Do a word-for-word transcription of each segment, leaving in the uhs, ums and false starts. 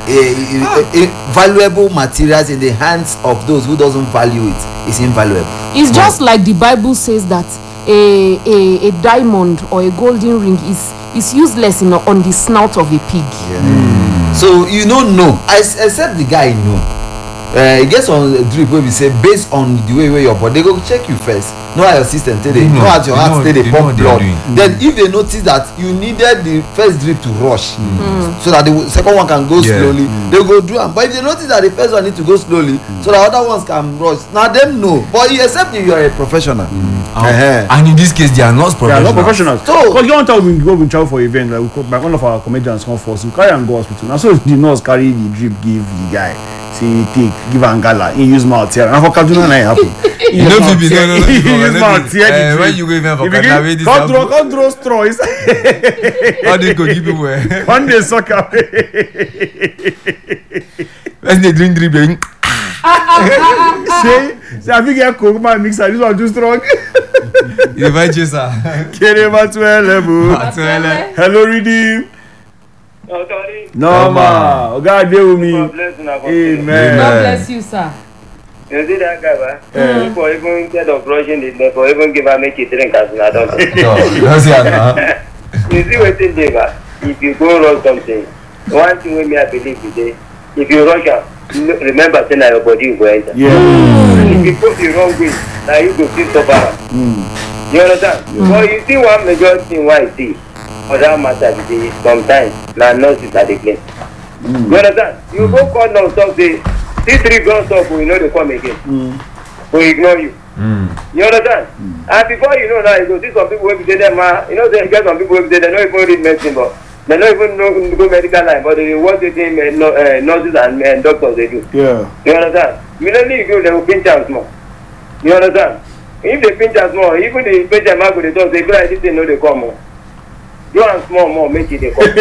a, a, a valuable materials in the hands of those who doesn't value it is invaluable. It's just like the Bible says that a a, a diamond or a golden ring is is useless in on the snout of a pig. Yeah. Mm. So you don't know, except the guy you know. Uh, it gets on the drip where we say based on the way where your body, they go check you first, know how your system take they know how your heart take they pump blood. Then if they notice that you needed the first drip to rush mm. so that the second one can go yeah. slowly, mm. they go do them. But if they notice that the first one need to go slowly mm. so that other ones can rush, now them know. But except if you are a professional. Mm. Uh-huh. And in this case they are not professionals. They are not professionals. So because you want to we go with travel for event, like we call, like one of our comedians come for us, we carry and go hospital. Now so the nurse carry the drip give the guy. Say take give Angala, he use mouth here. And for Kaduna na happen. You know people no no no. He use mouth here. When you go even for Kaduna, this happen. Control control straws. How they go give people where? One day suck away. When they drink drip, they say say I think get coke man mixer. This one too strong. You buy chaser. Kerema twelve. Hello redeem. Normal. God deal with me. Amen. God bless you, sir. You see that guy, right? Yeah. For even instead of brushing it, for even give her make it drink as an adult. No, see now. You see what they do, if you go rush something, one thing with me I believe today, if you rush out, remember saying that your body will enter. Yeah. Mm. If you go the wrong way, now you go see suffer. Mm. You understand? Mm. But you see one major thing why I see. For that matter, sometimes na nurses are the place. Mm. You understand? You mm. go call now talk say see three guns up, we know they come again. Mm. We ignore you. Mm. You understand? Mm. And before you know now, you go see some people who say them, uh, you know, they get some people who say they don't even read medicine, but they don't even know go medical line, but they what they think uh, no, uh, nurses and uh, doctors they do. Yeah. You understand? Immediately you go, they will pinch out small. You understand? If they pinch out small, even the patient might go they talk, they go like this, they know they come more. You want small more, make it a come.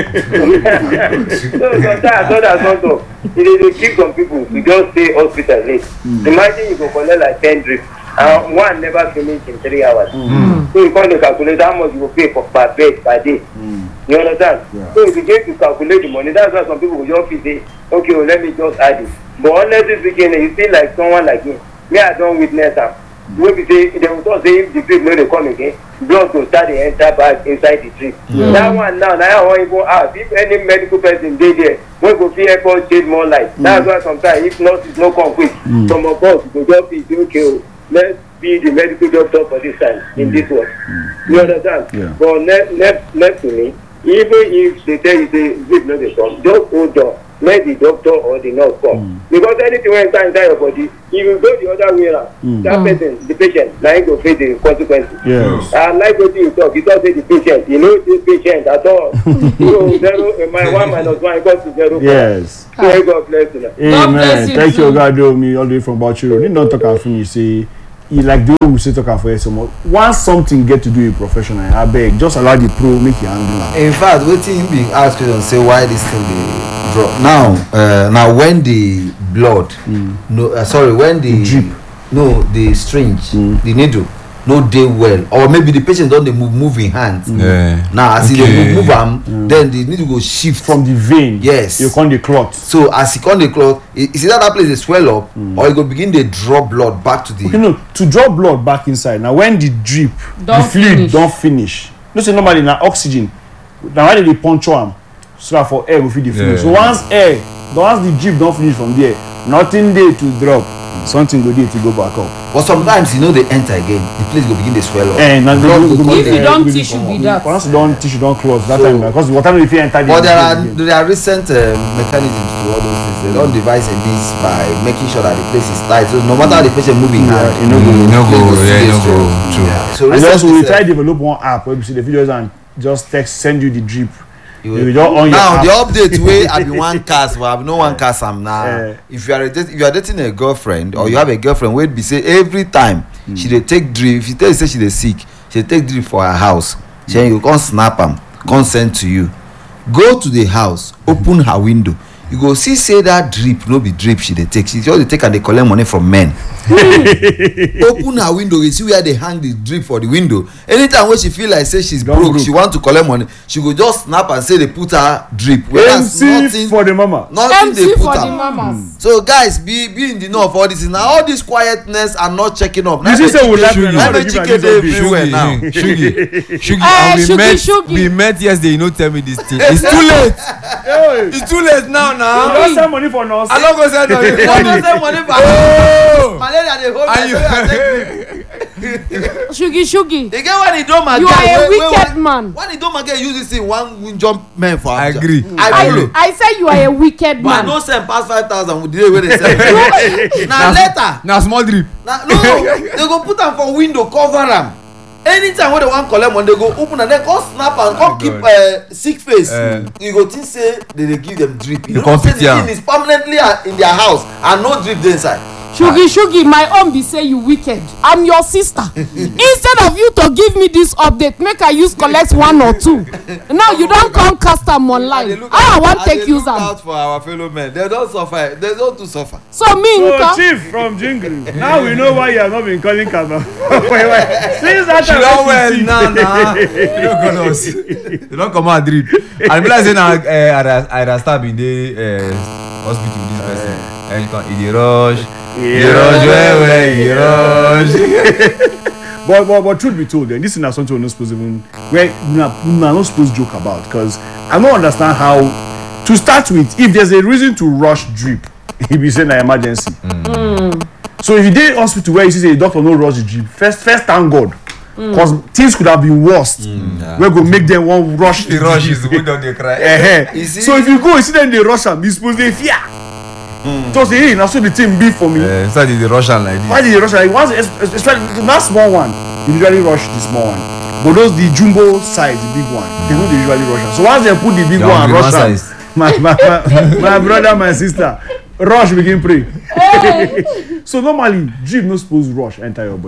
So sometimes others don't talk. It is keep some people to just stay hospital late. Mm. Imagine you go collect like ten drips and one never finish in three hours. Mm. So you can't calculate how much you will pay for per bed per day. Mm. You understand? Yeah. So if you get to calculate the money, that's why some people will just say, okay, well, let me just add it. But honestly speaking, you feel like someone like me. Me, I don't witness that. When we say they will talk say if the drip no dey come again, blood go start dey enter back inside the drip. Yeah. That one now, now I wan even ask if any medical person dey there, wey go fit help us shed more light. Mm. That's why sometimes if nurses no come quick, mm. some of us go just be say okay, let's be the medical doctor for this time mm. in this world. Mm. You understand? Yeah. But next next next to me, even if they tell you say drip no dey come, just hold on. Let the doctor or the nurse come. Mm. Because anything will enter inside your body, if you go the other way around, mm. that person, the patient, now he go face the consequences. Yes. And like what you talk, you don't say the patient, you know this patient at all. So zero, my one minus one equals to zero. Yes. So God bless you. Amen. God bless you. Thank you, God, do me all the way from Bauchi. You don't talk and finish, say, you like the way we say talk for you so much. Once something get to do with professional, I beg, just allow the pro make you handle it. In fact, waiting being asked question say why this thing dey drop now. Uh, now when the blood, mm. no, uh, sorry, when the, the drip, no, the syringe, mm. the needle, no dey well, or maybe the patient don dey move move in hand. Mm. Yeah. Now as okay. he dey move am, mm. then the needle go shift from the vein. Yes. You con the clot. So as he con the clot, you see that that place dey swell up, mm. or e go begin dey draw blood back to the. Okay, no, to draw blood back inside. Now when the drip, don't the fluid finish. don't finish. No say normally na oxygen. Now why dey puncture am? So that for air go fit dey flow. So once air, once the drip don't finish from there, nothing there to drop. Something go there to go back up. But sometimes you know they enter again, the place go begin to swell up. And now go, go, go, if you don't tissue be that. Once you don't tissue don't close that so, time because water will fit enter. But there are again. there are recent uh, mechanisms to all those things. They don't devise a means by making sure that the place is tight. So no matter how the patient moving, yeah, you know, you know, go, yeah, you know, go, true. Yeah. So and also we try to develop one app where you see the videos and just text send you the drip. You you on now your the update way I be one cast, but I have no one cast am now. Uh, if you are if you are dating a girlfriend or you have a girlfriend, wait be say every time mm. she dey take drip. If you tell you say she dey sick, she dey take drip for her house. Mm. She you come snap am, come send to you. Go to the house, open her window. you go see say that drip no be drip she dey take she just dey take and dey collect money from men. Open her window you see where they hang the drip for the window anytime wey she feel like say she's broke, broke she want to collect money she go just snap and say they put her drip. M C for the mama. Nothing they put the her. mamas. So guys be be in the know of all this now all this quietness and not checking up. You see say we like na the chicken dey everywhere now. Shugi, Shugi, Eh, and we Shugi, met, Shugi. we met yesterday. You know, tell me this thing. It's too late. Hey, It's too late now. you Now don send money for nurse. I don't go send money. You don't send money for Oh, malaria dey hold and me so I take drip. Shugi Shugi. E get when e don my You guy are a wey- wey wicked wan- man. when e don my guy use this thing one win jump men for I Abuja. agree. I follow. I, I say you are a wicked But I man. no send pass five thousand with the day wey dey send. Na later. Now small drip. Na no they go put am for window cover am. Anytime wey they wan collect money they go open and then come snap am come keep God. uh, sick face. Eh. You go think say they dey give them drip. You They know come say the pity am. thing is permanently uh, in their house and no drip dey inside. Shugi Shugi, my own be say you wicked. I'm your sister. Instead of you to give me this update, make I use collect one or two. Now you don't come cast am And they online. look How I out- want and take they use look am. out for our fellow men. They don't suffer. They don't too suffer. So me So nka. chief from Jingle, now we know why you have not been calling Kaba. Since that She time don't when well she now. Nah. You don't call us. They don't come out drip. And be like say now, uh, I I start in the uh, hospital with this person. And you can, he dey rush. He dey rush well well. He dey rush. But, but but truth be told, then this is not something we're not supposed to even where we're not, we're not supposed to joke about because I don't understand how to start with. If there's a reason to rush drip, it be saying an emergency. Mm. So if you dey hospital where you see say the doctor no rush the drip, first first thank God because things could have been worse. Yeah. Wey go make them want rush The rush is the window they cry. Eh, You see- so if you go you see them dey rush am, you suppose dey fear. So say hey na so the thing be for me. Uh, so they dey rush am like Why this. did you rush am? Once especially that small one, you usually rush the small one. But those the jumbo size, the big one, they no dey usually rush am. So once they put the big They one are rush big one am, size. my my my my brother my sister rush begin pray. So normally drip no suppose rush enter your body.